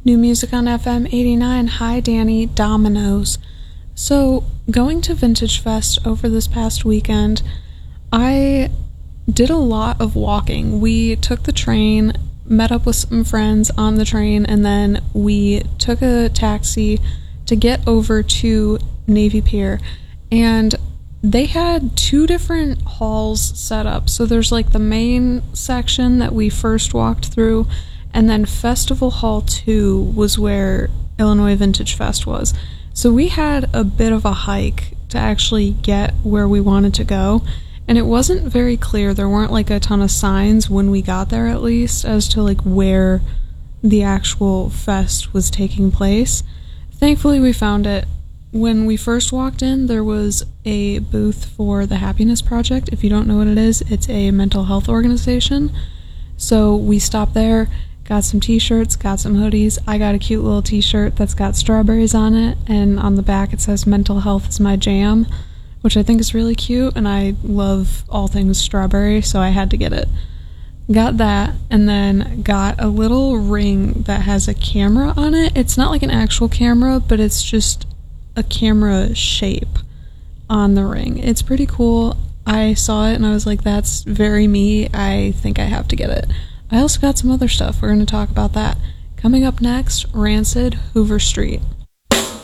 New music on FM 89. Hi, Danny. Dominoes. So, going to Vintage Fest over this past weekend, I did a lot of walking. We took the train, met up with some friends on the train, and then we took a taxi to get over to Navy Pier. And they had two different halls set up. So there's like the main section that we first walked through, and then Festival Hall 2 was where Illinois Vintage Fest was. So we had a bit of a hike to actually get where we wanted to go, and it wasn't very clear. There weren't like a ton of signs when we got there, at least, as to like where the actual fest was taking place. Thankfully, we found it. When we first walked in, there was a booth for the Happiness Project. If you don't know what it is, it's a mental health organization. So we stopped there, got some t-shirts, got some hoodies. I got a cute little t-shirt that's got strawberries on it, and on the back it says "Mental Health is my jam," which I think is really cute, and I love all things strawberry, so I had to get it. Got that, and then got a little ring that has a camera on it. It's not like an actual camera, but it's just a camera shape on the ring. It's pretty cool. I saw it and I was like, that's very me. I think I have to get it. I also got some other stuff. We're going to talk about that. Coming up next, Rancid, Hoover Street.